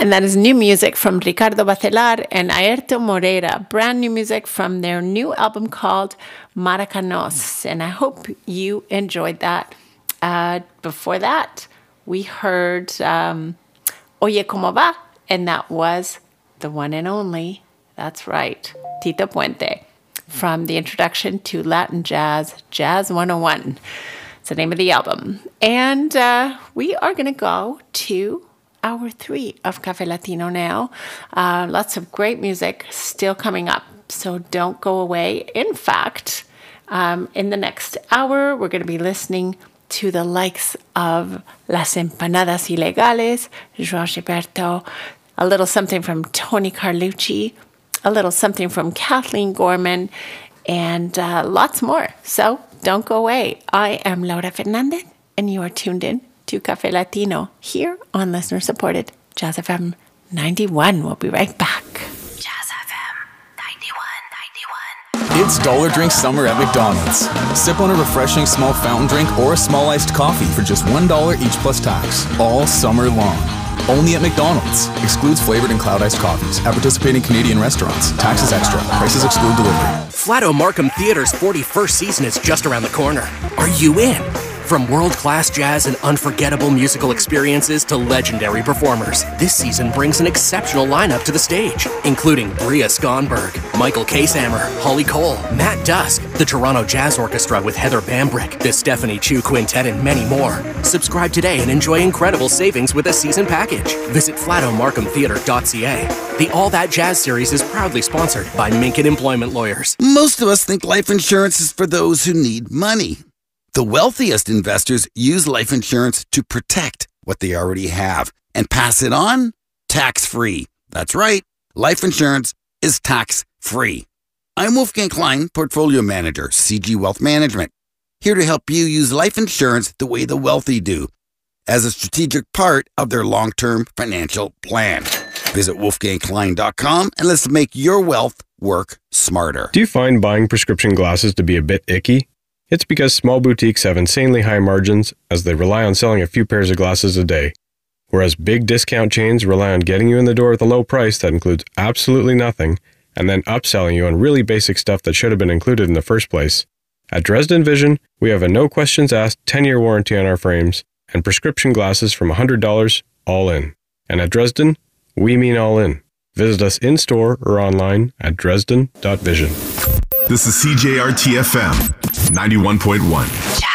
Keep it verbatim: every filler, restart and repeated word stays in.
And that is new music from Ricardo Batelar and Aerto Moreira. Brand new music from their new album called Maracanos. And I hope you enjoyed that. Uh, before that, we heard um, Oye Como Va. And that was the one and only, that's right, Tito Puente, from the introduction to Latin Jazz, Jazz one oh one. It's the name of the album. And uh, we are going to go to hour three of Cafe Latino now. Uh, lots of great music still coming up, so don't go away. In fact, um, in the next hour, we're going to be listening to the likes of Las Empanadas Ilegales, Jorge Berto, a little something from Tony Carlucci, a little something from Kathleen Gorman, and uh, lots more. So don't go away. I am Laura Fernandez, and you are tuned in to Cafe Latino here on listener-supported Jazz F M ninety-one. We'll be right back. Jazz F M ninety-one, ninety-one. It's Dollar Drink Summer at McDonald's. Sip on a refreshing small fountain drink or a small iced coffee for just one dollar each plus tax, all summer long. Only at McDonald's. Excludes flavored and cloud iced coffees. At participating Canadian restaurants. Taxes extra. Prices exclude delivery. Flato Markham Theatre's forty-first season is just around the corner. Are you in? From world-class jazz and unforgettable musical experiences to legendary performers, this season brings an exceptional lineup to the stage, including Bria Skonberg, Michael Kasammer, Holly Cole, Matt Dusk, the Toronto Jazz Orchestra with Heather Bambrick, the Stephanie Chu Quintet, and many more. Subscribe today and enjoy incredible savings with a season package. Visit flato markham theatre dot c a. The All That Jazz series is proudly sponsored by Minkin Employment Lawyers. Most of us think life insurance is for those who need money. The wealthiest investors use life insurance to protect what they already have and pass it on tax-free. That's right. Life insurance is tax-free. I'm Wolfgang Klein, Portfolio Manager, C G Wealth Management, here to help you use life insurance the way the wealthy do, as a strategic part of their long-term financial plan. Visit wolfgang klein dot com and let's make your wealth work smarter. Do you find buying prescription glasses to be a bit icky? It's because small boutiques have insanely high margins as they rely on selling a few pairs of glasses a day, whereas big discount chains rely on getting you in the door with a low price that includes absolutely nothing and then upselling you on really basic stuff that should have been included in the first place. At Dresden Vision, we have a no questions asked ten-year warranty on our frames and prescription glasses from one hundred dollars all in. And at Dresden, we mean all in. Visit us in-store or online at dresden dot vision. This is C J R T F M ninety-one point one.